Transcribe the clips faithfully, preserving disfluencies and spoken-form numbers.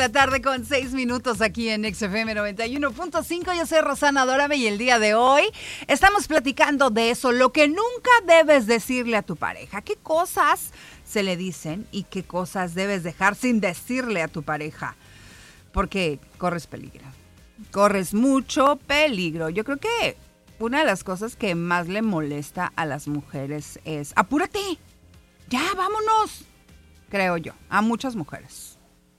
la tarde con seis minutos aquí en X F M noventa y uno punto cinco. Yo soy Rosana Adórame y el día de hoy estamos platicando de eso, lo que nunca debes decirle a tu pareja. ¿Qué cosas se le dicen y qué cosas debes dejar sin decirle a tu pareja? Porque corres peligro. Corres mucho peligro. Yo creo que una de las cosas que más le molesta a las mujeres es apúrate, ya vámonos, creo yo, a muchas mujeres.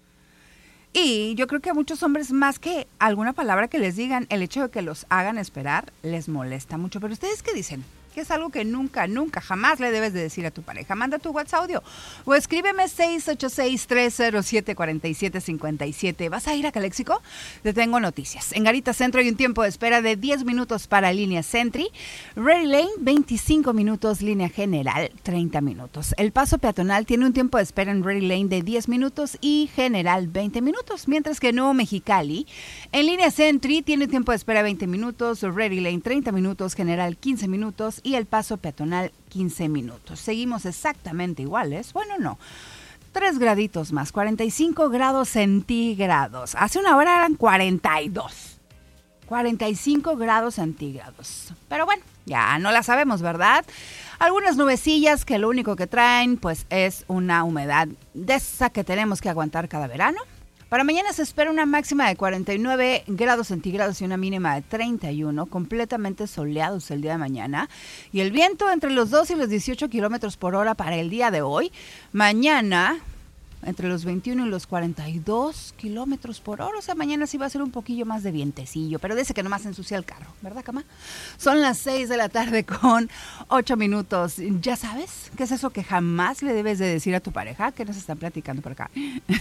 Y yo creo que a muchos hombres, más que alguna palabra que les digan, el hecho de que los hagan esperar les molesta mucho. Pero ¿ustedes qué dicen? Que es algo que nunca, nunca, jamás le debes de decir a tu pareja. Manda tu WhatsApp audio o escríbeme seis ocho seis, tres cero siete, cuatro siete cinco siete. ¿Vas a ir a Calexico? Te tengo noticias. En Garita Centro hay un tiempo de espera de diez minutos para línea Sentry. Ready Lane, veinticinco minutos. Línea General, treinta minutos. El paso peatonal tiene un tiempo de espera en Ready Lane de diez minutos y General, veinte minutos. Mientras que Nuevo Mexicali, en línea Sentry, tiene tiempo de espera veinte minutos. Ready Lane, treinta minutos. General, quince minutos. Y el paso peatonal, quince minutos. Seguimos exactamente iguales. Bueno, no. Tres graditos más, cuarenta y cinco grados centígrados. Hace una hora eran cuarenta y dos. cuarenta y cinco grados centígrados. Pero bueno, ya no la sabemos, ¿verdad? Algunas nubecillas que lo único que traen, pues, es una humedad de esa que tenemos que aguantar cada verano. Para mañana se espera una máxima de cuarenta y nueve grados centígrados y una mínima de treinta y uno, completamente soleados el día de mañana. Y el viento entre los dos y los dieciocho kilómetros por hora para el día de hoy. Mañana, entre los veintiuno y los cuarenta y dos kilómetros por hora. O sea, mañana sí va a ser un poquillo más de vientecillo, pero de ese que nomás ensucia el carro, ¿verdad, Cama? Son las seis de la tarde con ocho minutos. ¿Ya sabes qué es eso que jamás le debes de decir a tu pareja? ¿Qué nos están platicando por acá?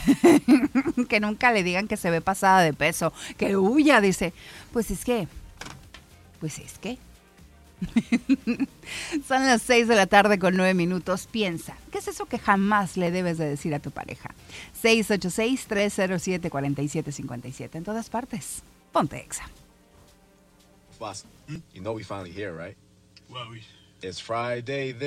Que nunca le digan que se ve pasada de peso, que huya, dice. Pues es que, pues es que. Son las seis de la tarde con nueve minutos. Piensa, ¿qué es eso que jamás le debes de decir a tu pareja? seis ocho seis, tres cero siete, cuatro siete cinco siete. En todas partes. Ponte Exa. Boss, you know we finally here, right? Well, we... It's Friday.